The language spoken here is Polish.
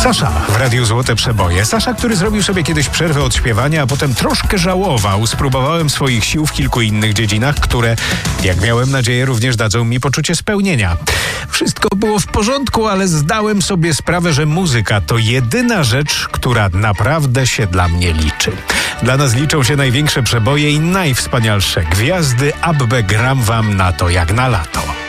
Sasza w Radiu Złote Przeboje. Sasza, który zrobił sobie kiedyś przerwę od śpiewania, a potem troszkę żałował. Spróbowałem swoich sił w kilku innych dziedzinach, które, jak miałem nadzieję, również dadzą mi poczucie spełnienia. Wszystko było w porządku, ale zdałem sobie sprawę, że muzyka to jedyna rzecz, która naprawdę się dla mnie liczy. Dla nas liczą się największe przeboje i najwspanialsze gwiazdy. Abbe, gram wam na to jak na lato.